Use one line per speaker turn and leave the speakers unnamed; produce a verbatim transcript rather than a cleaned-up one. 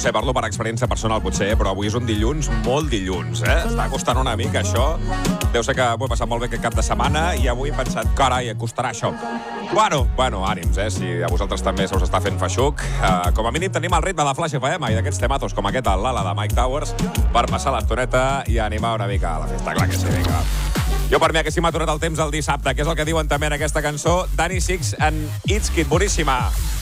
sé, parlo per experiència personal potser, però avui és un dilluns molt dilluns, eh? Està costant una mica això. Deu ser que m'ho he passat molt bé aquest cap de setmana i avui he pensat, carai, et costarà això. Bueno, bueno, ànims, eh? Si a vosaltres també se us està fent feixuc. Uh, com a mínim tenim el ritme de Flash F M i d'aquests temazos com aquest, el Lala de Mike Towers, per passar l'estoneta i animar una mica a la festa. Clar que sí, vinga. Jo per mi aquí sí m'ha aturat el temps el dissabte, que és el que diuen també en aquesta cançó Danny Six and It's Kid. Boníssima.